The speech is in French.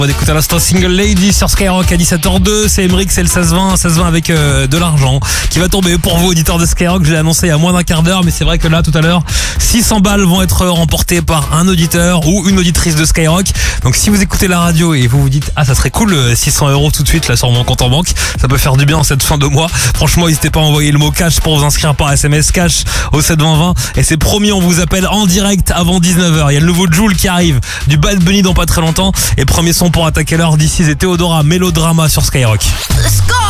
On va écouter à l'instant Single Lady sur Skyrock à 17h02. C'est Emeric, c'est le 16-20 avec de l'argent qui va tomber pour vous, auditeurs de Skyrock. Je l'ai annoncé il y a moins d'un quart d'heure, mais c'est vrai que là, tout à l'heure, 600 balles vont être remportées par un auditeur ou une auditrice de Skyrock. Donc si vous écoutez la radio et vous vous dites, ah ça serait cool 600 € tout de suite là sur mon compte en banque, ça peut faire du bien en cette fin de mois. Franchement, n'hésitez pas à envoyer le mot cash pour vous inscrire par SMS cash au 72020. Et c'est promis, on vous appelle en direct avant 19h. Il y a le nouveau Jul qui arrive, du Bad Bunny dans pas très longtemps. Et premier son pour attaquer l'heure d'ici, c'est Théodora, Mélodrama sur Skyrock. Let's go!